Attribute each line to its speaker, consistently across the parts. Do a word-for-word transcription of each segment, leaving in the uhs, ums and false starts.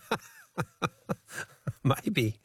Speaker 1: Maybe.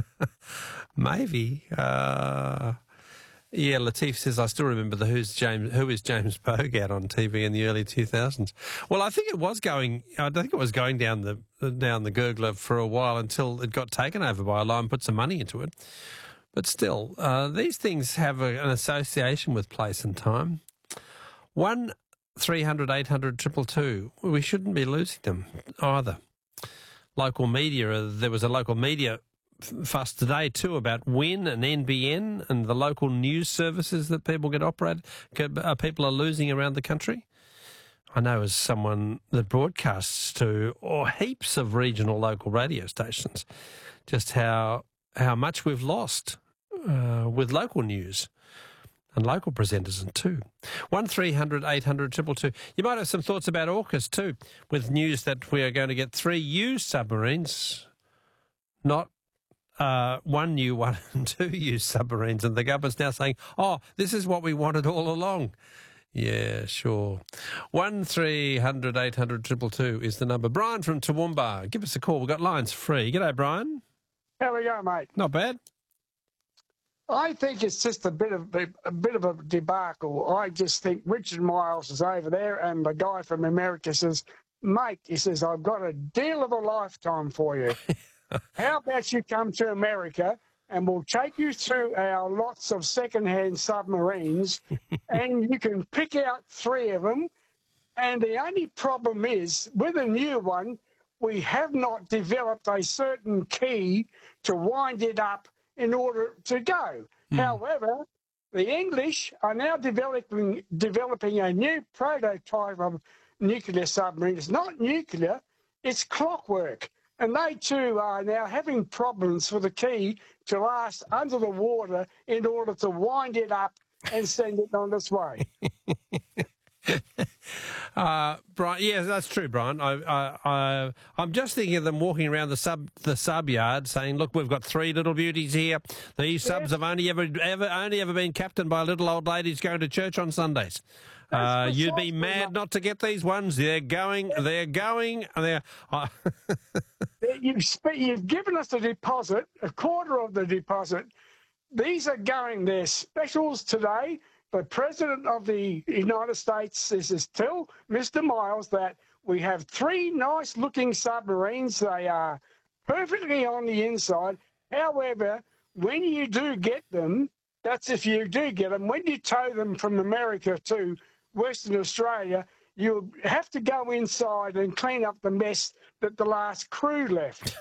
Speaker 1: Maybe. Uh, yeah, Latif says, I still remember the Who's James, Who is James Bogat on T V in the early two thousands. Well, I think it was going, I think it was going down the down the gurgler for a while until it got taken over by a line and put some money into it. But still, uh, these things have a, an association with place and time. One three hundred eight hundred two two two. We shouldn't be losing them either. Local media, uh, there was a local media f- fuss today too about Win and N B N and the local news services that people get operated, uh, people are losing around the country. I know as someone that broadcasts to or heaps of regional local radio stations, just how how much we've lost uh, with local news. And local presenters and too. One three hundred eight hundred two two two. You might have some thoughts about AUKUS too, with news that we are going to get three used submarines, not uh, one new one and two used submarines. And the government's now saying, oh, this is what we wanted all along. Yeah, sure. One three hundred eight hundred two two two is the number. Brian from Toowoomba, give us a call. We've got lines free. G'day, Brian.
Speaker 2: How we go, mate?
Speaker 1: Not bad.
Speaker 2: I think it's just a bit of a bit of a debacle. I just think Richard Miles is over there, and the guy from America says, "Mate," he says, "I've got a deal of a lifetime for you. How about you come to America, and we'll take you through our lots of second-hand submarines, and you can pick out three of them. And the only problem is, with a new one, we have not developed a certain key to wind it up in order to go. Mm. However, the English are now developing developing a new prototype of nuclear submarine. It's not nuclear, it's clockwork. And they too are now having problems for the key to last under the water in order to wind it up and send it on its way."
Speaker 1: Uh, Brian, yeah, that's true, Brian. I, I, I, I'm just thinking of them walking around the sub, the sub yard, saying, "Look, we've got three little beauties here. These subs have only ever, ever, only ever been captained by little old ladies going to church on Sundays. Uh, you'd be mad not to get these ones. They're going, they're going, they're." Uh,
Speaker 2: you've, you've given us a deposit, a quarter of the deposit. These are going. They're specials today. The President of the United States says to tell Mister Miles that we have three nice-looking submarines. They are perfectly on the inside. However, when you do get them, that's if you do get them, when you tow them from America to Western Australia, you have to go inside and clean up the mess that the last crew left.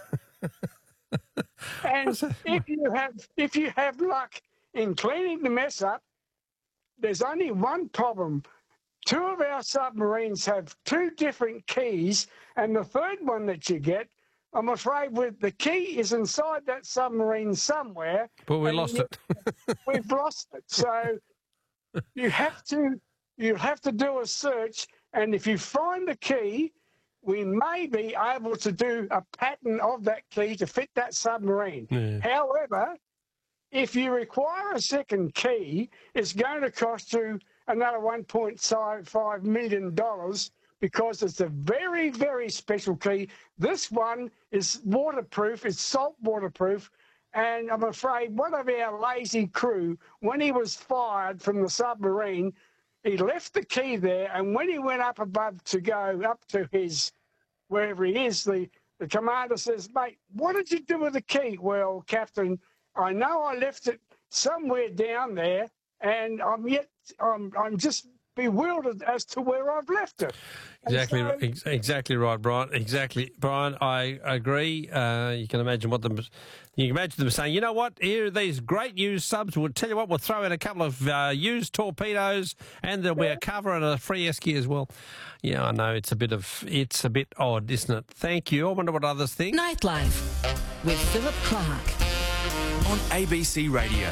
Speaker 2: And if you have if you have luck in cleaning the mess up, there's only one problem. Two of our submarines have two different keys, and the third one that you get, I'm afraid with the key is inside that submarine somewhere.
Speaker 1: But we lost
Speaker 2: you,
Speaker 1: it.
Speaker 2: We've lost it. So you have to you have to do a search, and if you find the key, we may be able to do a pattern of that key to fit that submarine. Yeah. However, if you require a second key, it's going to cost you another one point five million dollars because it's a very, very special key. This one is waterproof, it's salt waterproof, and I'm afraid one of our lazy crew, when he was fired from the submarine, he left the key there, and when he went up above to go up to his, wherever he is, the, the commander says, "Mate, what did you do with the key?" "Well, Captain, I know I left it somewhere down there, and I'm yet I'm I'm just bewildered as to where I've left it."
Speaker 1: Exactly,
Speaker 2: so,
Speaker 1: ex- exactly right, Brian. Exactly, Brian. I agree. Uh, you can imagine what them. You can imagine them saying, "You know what? Here are these great used subs. We'll tell you what. We'll throw in a couple of uh, used torpedoes, and there'll be a cover and a free esky as well." Yeah, I know it's a bit of it's a bit odd, isn't it? Thank you. I wonder what others think.
Speaker 3: Nightlife with Philip Clark
Speaker 4: on A B C Radio.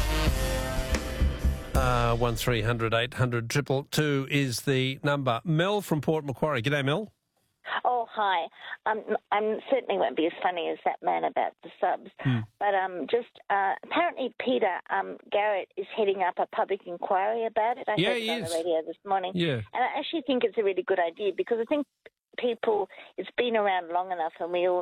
Speaker 1: Uh, one three hundred eight hundred triple two is the number. Mel from Port Macquarie. G'day, Mel.
Speaker 5: Oh, hi. Um, I certainly won't be as funny as that man about the subs, hmm. but um, just uh, apparently Peter um, Garrett is heading up a public inquiry about it. I
Speaker 1: yeah,
Speaker 5: heard
Speaker 1: he
Speaker 5: it on
Speaker 1: is.
Speaker 5: the radio this morning.
Speaker 1: Yeah.
Speaker 5: And I actually think it's a really good idea because I think people, it's been around long enough and we all